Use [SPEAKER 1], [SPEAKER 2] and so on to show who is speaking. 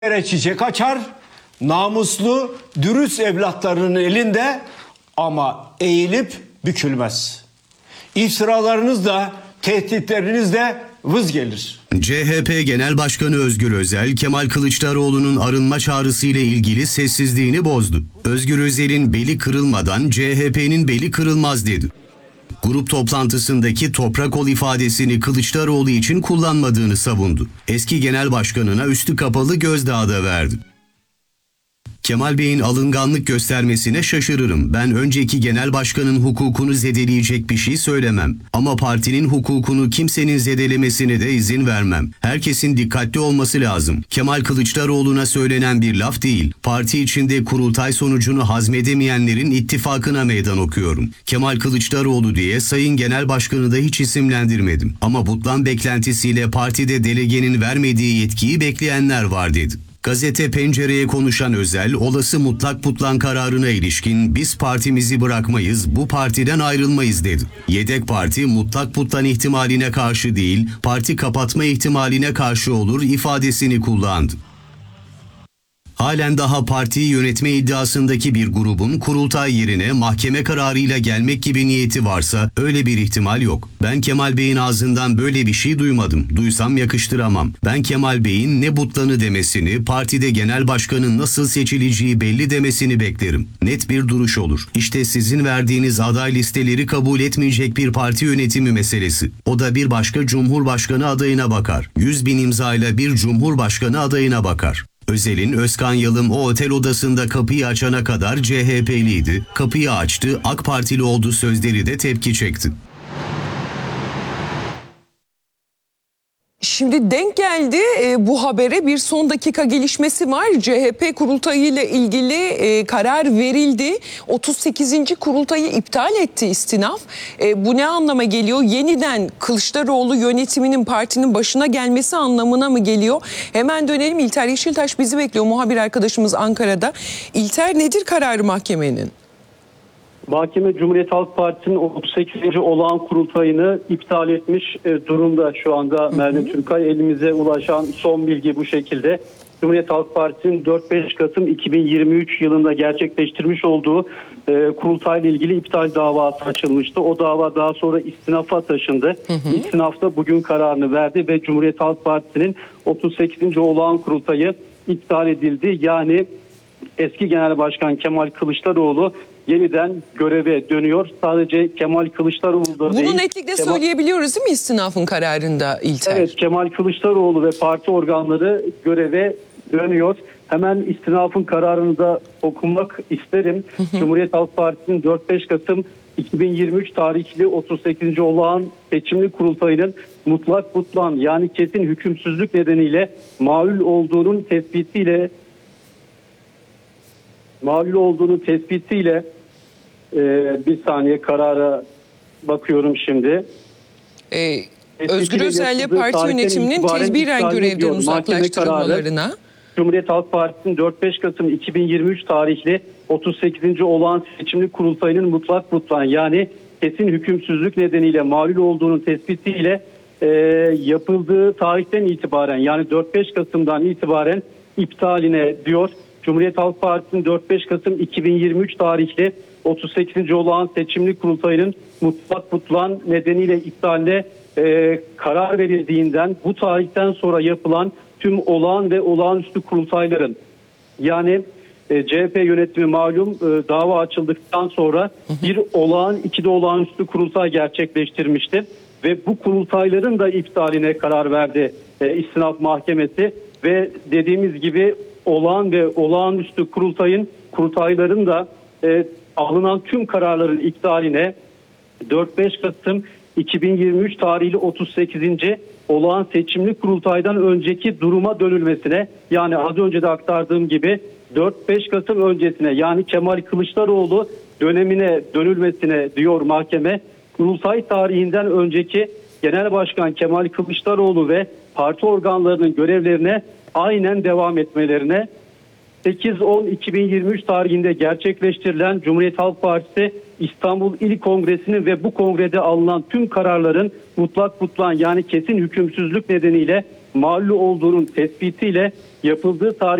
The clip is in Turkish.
[SPEAKER 1] yere çiçek açar, namuslu, dürüst evlatlarının elinde ama eğilip bükülmez. İftiralarınız da, tehditleriniz de vız gelir.
[SPEAKER 2] CHP Genel Başkanı Özgür Özel, Kemal Kılıçdaroğlu'nun arınma çağrısı ile ilgili sessizliğini bozdu. Özgür Özel'in beli kırılmadan CHP'nin beli kırılmaz dedi. Grup toplantısındaki toprak ol ifadesini Kılıçdaroğlu için kullanmadığını savundu. Eski genel başkanına üstü kapalı gözdağı da verdi. Kemal Bey'in alınganlık göstermesine şaşırırım. Ben önceki genel başkanın hukukunu zedeleyecek bir şey söylemem. Ama partinin hukukunu kimsenin zedelemesine de izin vermem. Herkesin dikkatli olması lazım. Kemal Kılıçdaroğlu'na söylenen bir laf değil. Parti içinde kurultay sonucunu hazmedemeyenlerin ittifakına meydan okuyorum. Kemal Kılıçdaroğlu diye Sayın Genel Başkanı da hiç isimlendirmedim. Ama butlan beklentisiyle partide delegenin vermediği yetkiyi bekleyenler var dedi. Gazete Pencere'ye konuşan Özel, olası mutlak butlan kararına ilişkin biz partimizi bırakmayız, bu partiden ayrılmayız dedi. Yedek parti mutlak butlan ihtimaline karşı değil, parti kapatma ihtimaline karşı olur ifadesini kullandı. Halen daha partiyi yönetme iddiasındaki bir grubun kurultay yerine mahkeme kararıyla gelmek gibi niyeti varsa öyle bir ihtimal yok. Ben Kemal Bey'in ağzından böyle bir şey duymadım. Duysam yakıştıramam. Ben Kemal Bey'in ne butlanı demesini, partide genel başkanın nasıl seçileceği belli demesini beklerim. Net bir duruş olur. İşte sizin verdiğiniz aday listeleri kabul etmeyecek bir parti yönetimi meselesi. O da bir başka cumhurbaşkanı adayına bakar. 100.000 imzayla bir cumhurbaşkanı adayına bakar. Özel'in Özkan Yalım o otel odasında kapıyı açana kadar CHP'liydi. Kapıyı açtı, AK Partili oldu sözleri de tepki çekti.
[SPEAKER 3] Şimdi denk geldi bu habere bir son dakika gelişmesi var. CHP kurultayı ile ilgili karar verildi. 38. kurultayı iptal etti istinaf. Bu ne anlama geliyor? Yeniden Kılıçdaroğlu yönetiminin partinin başına gelmesi anlamına mı geliyor? Hemen dönelim. İlter Yeşiltaş bizi bekliyor. Muhabir arkadaşımız Ankara'da. İlter, nedir kararı mahkemenin?
[SPEAKER 4] Mahkeme Cumhuriyet Halk Partisi'nin 38. olağan kurultayını iptal etmiş durumda şu anda Merve Türkay. Elimize ulaşan son bilgi bu şekilde. Cumhuriyet Halk Partisi'nin 4-5 Kasım 2023 yılında gerçekleştirmiş olduğu kurultayla ilgili iptal davası açılmıştı. O dava daha sonra istinafa taşındı. İstinafta bugün kararını verdi ve Cumhuriyet Halk Partisi'nin 38. olağan kurultayı iptal edildi. Yani eski Genel Başkan Kemal Kılıçdaroğlu yeniden göreve dönüyor. Sadece Kemal Kılıçdaroğlu da değil.
[SPEAKER 3] Bunu netlikle söyleyebiliyoruz değil mi istinafın kararında İlter?
[SPEAKER 4] Evet, Kemal Kılıçdaroğlu ve parti organları göreve dönüyor. Hemen istinafın kararını da okumak isterim. Cumhuriyet Halk Partisi'nin 4-5 Kasım 2023 tarihli 38. olağan seçimli kurultayının mutlak butlan yani kesin hükümsüzlük nedeniyle mağlul olduğunun tespitiyle bir saniye karara bakıyorum şimdi.
[SPEAKER 3] Özgür Özel'le parti yönetiminin tezbiren görevden uzaklaştırılmalarına.
[SPEAKER 4] Cumhuriyet Halk Partisi'nin 4-5 Kasım 2023 tarihli 38. olağan seçimli kurultayının mutlak butlan yani kesin hükümsüzlük nedeniyle mağlul olduğunun tespitiyle yapıldığı tarihten itibaren yani 4-5 Kasım'dan itibaren iptaline diyor. Cumhuriyet Halk Partisi'nin 4-5 Kasım 2023 tarihli 38. olağan seçimli kurultayının mutlak butlan nedeniyle iptaline karar verildiğinden bu tarihten sonra yapılan tüm olağan ve olağanüstü kurultayların yani CHP yönetimi malum dava açıldıktan sonra bir olağan, iki de olağanüstü kurultay gerçekleştirmişti ve bu kurultayların da iptaline karar verdi istinaf mahkemesi ve dediğimiz gibi olağan ve olağanüstü kurultayların da alınan tüm kararların iptaline 4-5 Kasım 2023 tarihli 38. olağan seçimli kurultaydan önceki duruma dönülmesine yani az önce de aktardığım gibi 4-5 Kasım öncesine yani Kemal Kılıçdaroğlu dönemine dönülmesine diyor mahkeme. Kurultay tarihinden önceki Genel Başkan Kemal Kılıçdaroğlu ve parti organlarının görevlerine aynen devam etmelerine 8-10-2023 tarihinde gerçekleştirilen Cumhuriyet Halk Partisi İstanbul İl Kongresi'nin ve bu kongrede alınan tüm kararların mutlak butlan yani kesin hükümsüzlük nedeniyle mağlup olduğunun tespitiyle yapıldığı tarih